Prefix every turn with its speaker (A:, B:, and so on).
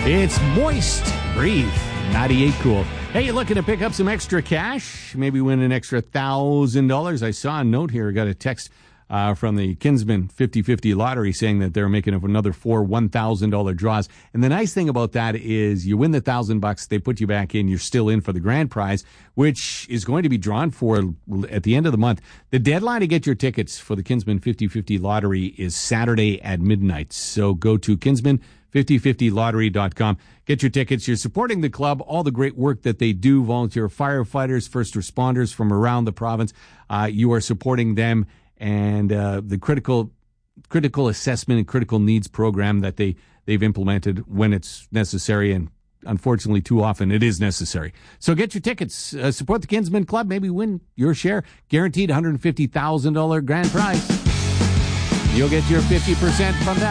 A: It's Moist Breathe, 98 Cool. Hey, you looking to pick up some extra cash? Maybe win an extra $1,000? I saw a note here, got a text from the Kinsman 50/50 lottery saying that they're making up another 4 $1,000 draws. And the nice thing about that is you win the $1,000, they put you back in, you're still in for the grand prize, which is going to be drawn for at the end of the month. The deadline to get your tickets for the Kinsman 50/50 lottery is Saturday at midnight. So go to Kinsman5050lottery.com. Get your tickets. You're supporting the club, all the great work that they do, volunteer firefighters, first responders from around the province. You are supporting them and the critical assessment and critical needs program that they've implemented when it's necessary, and unfortunately too often it is necessary. So get your tickets, support the Kinsman Club, maybe win your share, guaranteed $150,000 grand prize. You'll get your 50% from that.